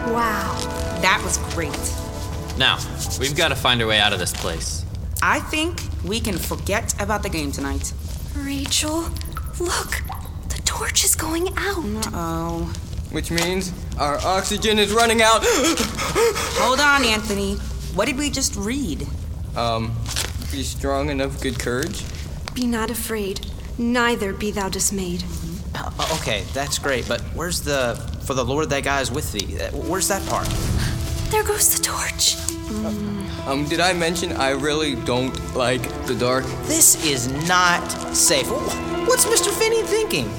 Wow. That was great. Now, we've got to find our way out of this place. I think we can forget about the game tonight. Rachel, look. The torch is going out. Uh-oh. Which means our oxygen is running out. Hold on, Anthony. What did we just read? Be strong and of good courage. Be not afraid, neither be thou dismayed. Okay, that's great, but where's for the Lord thy God is with thee? Where's that part? There goes the torch. Did I mention I really don't like the dark? This is not safe. What's Mr. Finney thinking?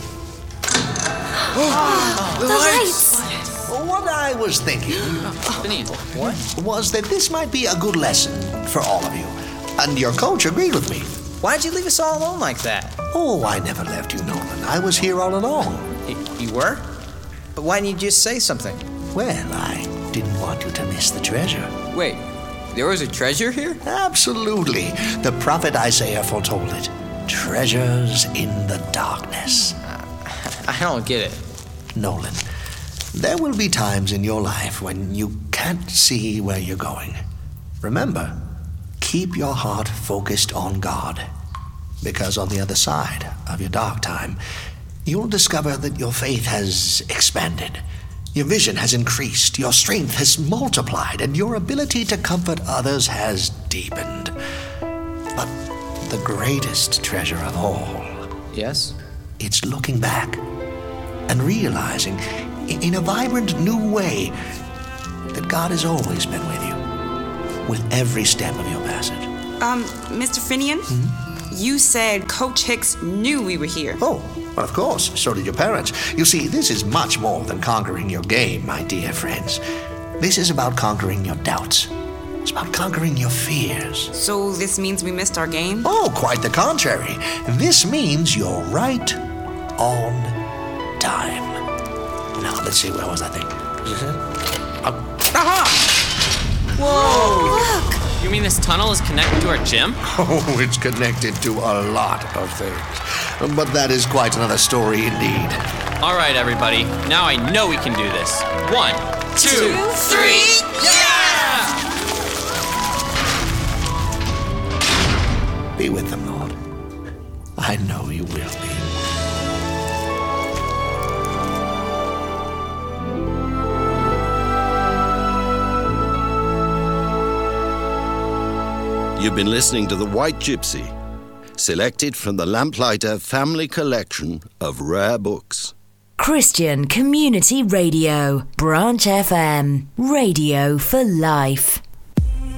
The lights! What I was thinking was that this might be a good lesson for all of you. And your coach agreed with me. Why'd you leave us all alone like that? Oh, I never left you, Nolan. I was here all along. You were? But why didn't you just say something? Well, I didn't want you to miss the treasure. Wait, there was a treasure here? Absolutely. The prophet Isaiah foretold it. Treasures in the darkness. I don't get it. Nolan, there will be times in your life when you can't see where you're going. Remember, keep your heart focused on God. Because on the other side of your dark time, you'll discover that your faith has expanded. Your vision has increased, your strength has multiplied, and your ability to comfort others has deepened. But the greatest treasure of all... Yes? It's looking back and realizing in a vibrant new way that God has always been with you, with every step of your passage. Mr. Finian? You said Coach Hicks knew we were here. Oh, well, of course, so did your parents. You see, this is much more than conquering your game, my dear friends. This is about conquering your doubts. It's about conquering your fears. So this means we missed our game? Oh, quite the contrary. This means you're right on time. Now, let's see, where was that thing? Aha! Whoa! Look! You mean this tunnel is connected to our gym? Oh, it's connected to a lot of things. But that is quite another story indeed. All right, everybody. Now I know we can do this. 1, 2, 3, yeah! Be with them, Lord. I know you will be. You've been listening to The White Gypsy, selected from the Lamplighter Family Collection of Rare Books. Christian Community Radio, Branch FM, radio for life.